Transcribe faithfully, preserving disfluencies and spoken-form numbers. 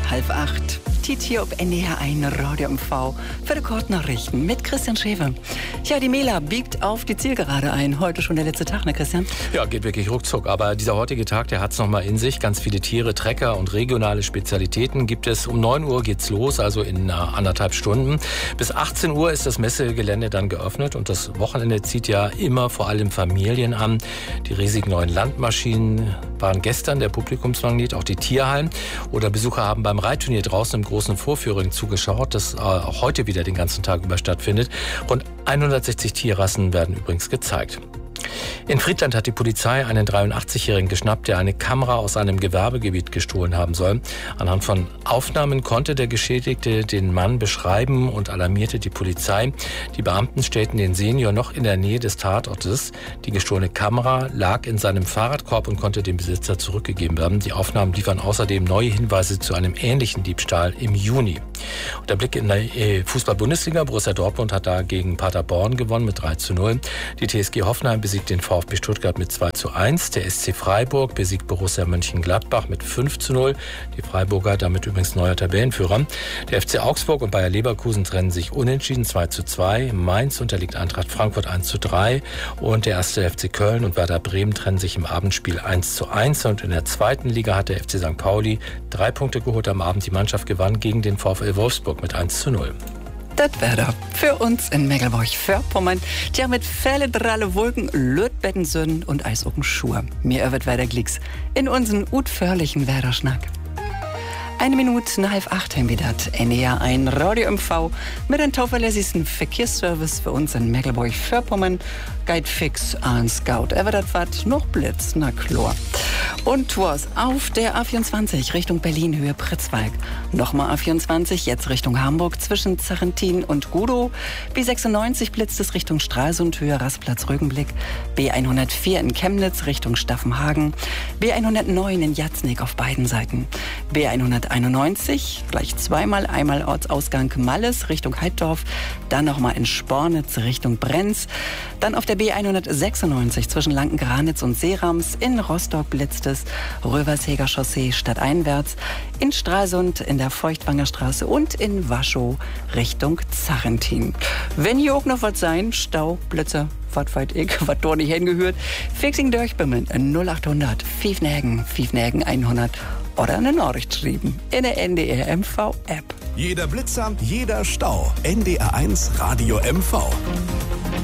halb acht. Tiet hier auf N D R eins Radio M V für die Kurznachrichten mit Christian Schäfer. Ja, die Mela biegt auf die Zielgerade ein. Heute schon der letzte Tag, ne Christian? Ja, geht wirklich ruckzuck. Aber dieser heutige Tag, der hat es nochmal in sich. Ganz viele Tiere, Trecker und regionale Spezialitäten gibt es. Um neun Uhr geht's los, also in äh, anderthalb Stunden. Bis achtzehn Uhr ist das Messegelände dann geöffnet. Und das Wochenende zieht ja immer vor allem Familien an. Die riesigen neuen Landmaschinen waren gestern der Publikumsmagnet, auch die Tierhallen. Oder Besucher haben beim Reitturnier draußen im großen Vorführring zugeschaut, das äh, auch heute wieder den ganzen Tag über stattfindet. Rund hundertsechzig Tierrassen werden übrigens gezeigt. In Friedland hat die Polizei einen dreiundachtzigjährigen geschnappt, der eine Kamera aus einem Gewerbegebiet gestohlen haben soll. Anhand von Aufnahmen konnte der Geschädigte den Mann beschreiben und alarmierte die Polizei. Die Beamten stellten den Senior noch in der Nähe des Tatortes. Die gestohlene Kamera lag in seinem Fahrradkorb und konnte dem Besitzer zurückgegeben werden. Die Aufnahmen liefern außerdem neue Hinweise zu einem ähnlichen Diebstahl im Juni. Und der Blick in der Fußball-Bundesliga. Borussia Dortmund hat da gegen Paderborn gewonnen mit drei zu null. Die T S G Hoffenheim besiegt den VfB Stuttgart mit zwei zu eins. Der S C Freiburg besiegt Borussia Mönchengladbach mit fünf zu null. Die Freiburger damit übrigens neuer Tabellenführer. Der F C Augsburg und Bayer Leverkusen trennen sich unentschieden zwei zu zwei. Mainz unterliegt Eintracht Frankfurt eins zu drei. Und der erste F C Köln und Werder Bremen trennen sich im Abendspiel eins zu eins. Und in der zweiten Liga hat der F C Sankt Pauli drei Punkte geholt am Abend. Die Mannschaft gewann gegen den VfL Wolfsburg mit eins zu null. Das wäre da für uns in Mecklenburg-Vorpommern. Tja, mit Fälle, dralle Wolken, Lötbettensönnen und Eisocken Schuhe. Mir wird weiter Glicks in unseren utförlichen Werderschnack. Eine Minute nach halb acht haben wir das N D R eins Radio M V mit einem zuverlässigsten Verkehrsservice für uns in Mecklenburg-Vorpommern. Guide fix an Scout. Aber das war noch Blitz, na klar. Und Tours auf der A vierundzwanzig Richtung Berlin, Höhe Pritzwalk. Nochmal A vierundzwanzig, jetzt Richtung Hamburg zwischen Zarentin und Gudow. B sechsundneunzig blitzt es Richtung Stralsund, Höhe Rastplatz Rügenblick. B hundertvier in Chemnitz Richtung Staffenhagen. B hundertneun in Jatznik auf beiden Seiten. B hunderteinundneunzig, gleich zweimal, einmal Ortsausgang Malles Richtung Heidorf. Dann nochmal in Spornitz Richtung Brenz. Dann auf der B hundertsechsundneunzig zwischen Lanken-Granitz und Seerams. In Rostock blitzt es Röversheger Chaussee stadteinwärts. In Stralsund in der Feuchtwanger Straße und in Waschow Richtung Zarentin. Wenn hier auch noch was sein, Stau, Blitzer, was weit ich, was dort nicht hingehört, Fixing durchbimmeln null achthundert Fiefnägen, Fiefnägen hundert oder eine Nachricht schreiben in der N D R M V App. Jeder Blitzer, jeder Stau. N D R eins Radio M V.